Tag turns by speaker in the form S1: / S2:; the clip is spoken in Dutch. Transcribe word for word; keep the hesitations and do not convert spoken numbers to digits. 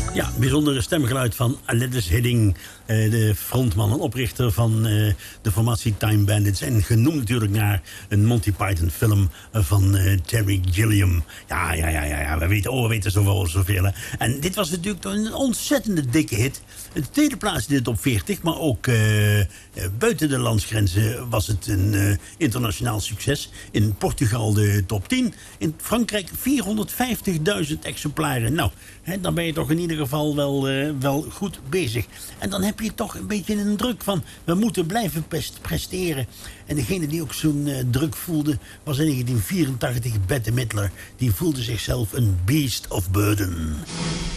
S1: Ja, bijzondere stemgeluid van Alettis Hidding, uh, de frontman en oprichter van uh, de formatie Time Bandits. En genoemd natuurlijk naar een Monty Python film van uh, Terry Gilliam. Ja, ja, ja, ja, ja, we weten, oh, we weten zoveel, zoveel. Hè. En dit was natuurlijk een ontzettende dikke hit. De tweede plaats in de top veertig, maar ook uh, uh, buiten de landsgrenzen was het een uh, internationaal succes. In Portugal de top tien, in Frankrijk vierhonderdvijftigduizend exemplaren. Nou, hè, dan ben je toch in ieder geval wel, uh, wel goed bezig. En dan heb je toch een beetje een druk van, we moeten blijven presteren. En degene die ook zo'n uh, druk voelde, was in negentien vierentachtig Bette Midler. Die voelde zichzelf een beast of burden.